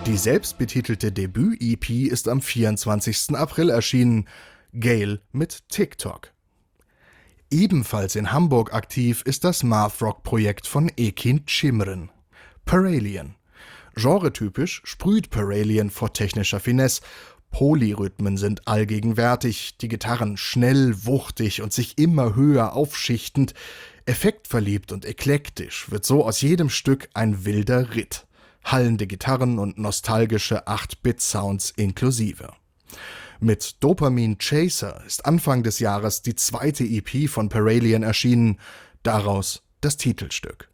Die selbstbetitelte Debüt-EP ist am 24. April erschienen. Gayle mit TikTok. Ebenfalls in Hamburg aktiv ist das Mathrock-Projekt von Ekin Cimren. Paralien. Genretypisch sprüht Paralien vor technischer Finesse. Polyrhythmen sind allgegenwärtig, die Gitarren schnell, wuchtig und sich immer höher aufschichtend. Effektverliebt und eklektisch wird so aus jedem Stück ein wilder Ritt. Hallende Gitarren und nostalgische 8-Bit-Sounds inklusive. Mit Dopamine Chaser ist Anfang des Jahres die zweite EP von Paralien erschienen, daraus das Titelstück.